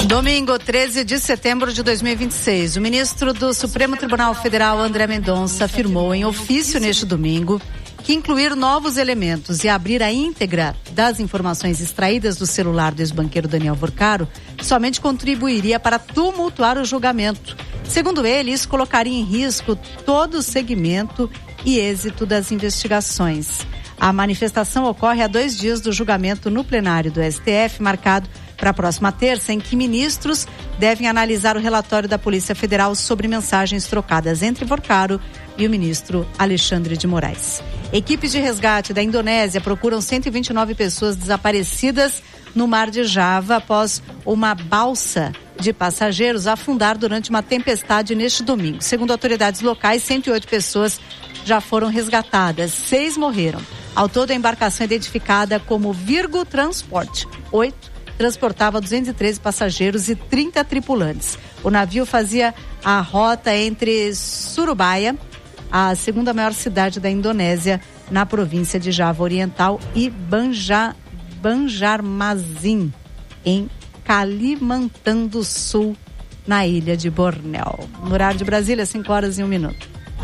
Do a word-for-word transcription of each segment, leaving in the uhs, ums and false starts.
Domingo, treze de setembro de dois mil e vinte e seis, o ministro do Supremo Tribunal Federal, André Mendonça, afirmou em ofício neste domingo que incluir novos elementos e abrir a íntegra das informações extraídas do celular do ex-banqueiro Daniel Vorcaro somente contribuiria para tumultuar o julgamento. Segundo ele, isso colocaria em risco todo o segmento e êxito das investigações. A manifestação ocorre a dois dias do julgamento no plenário do S T F, marcado para a próxima terça, em que ministros devem analisar o relatório da Polícia Federal sobre mensagens trocadas entre Vorcaro e o ministro Alexandre de Moraes. Equipes de resgate da Indonésia procuram cento e vinte e nove pessoas desaparecidas no Mar de Java após uma balsa de passageiros afundar durante uma tempestade neste domingo. Segundo autoridades locais, cento e oito pessoas já foram resgatadas, seis morreram. Ao todo, a embarcação é identificada como Virgo Transport oito transportava duzentos e treze passageiros e trinta tripulantes. O navio fazia a rota entre Surabaya, a segunda maior cidade da Indonésia, na província de Java Oriental, e Banja, Banjarmasin, em Kalimantan do Sul, na ilha de Bornéu. No horário de Brasília, cinco horas e um minuto.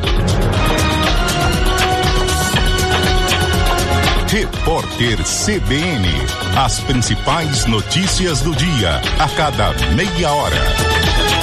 Repórter C B N. As principais notícias do dia, a cada meia hora.